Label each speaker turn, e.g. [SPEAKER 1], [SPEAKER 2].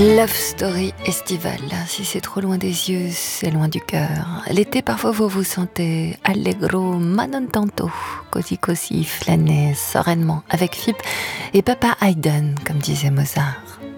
[SPEAKER 1] Love story estivale. Si c'est trop loin des yeux, c'est loin du cœur. L'été, parfois, vous vous sentez allegro, ma non tanto. Così così, flâner sereinement avec Philippe et Papa Haydn, comme disait Mozart.